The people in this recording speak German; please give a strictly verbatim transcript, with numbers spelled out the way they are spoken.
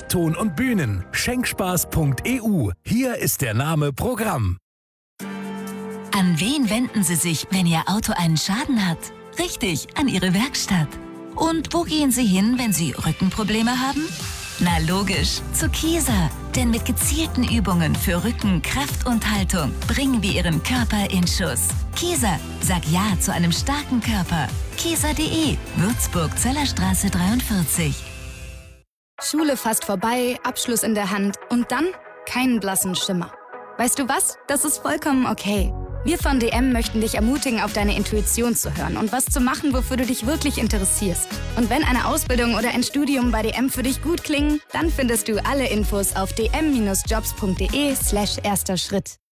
Ton und Bühnen. Schenkspaß punkt e u. Hier ist der Name Programm. An wen wenden Sie sich, wenn Ihr Auto einen Schaden hat? Richtig, an Ihre Werkstatt. Und wo gehen Sie hin, wenn Sie Rückenprobleme haben? Na logisch, zu Kieser. Denn mit gezielten Übungen für Rücken, Kraft und Haltung bringen wir Ihren Körper in Schuss. Kieser, sag Ja zu einem starken Körper. Kieser punkt de, Würzburg, Zöllerstraße dreiundvierzig. Schule fast vorbei, Abschluss in der Hand und dann keinen blassen Schimmer. Weißt du was? Das ist vollkommen okay. Wir von D M möchten dich ermutigen, auf deine Intuition zu hören und was zu machen, wofür du dich wirklich interessierst. Und wenn eine Ausbildung oder ein Studium bei D M für dich gut klingen, dann findest du alle Infos auf d m Bindestrich jobs punkt de slash erster Schritt.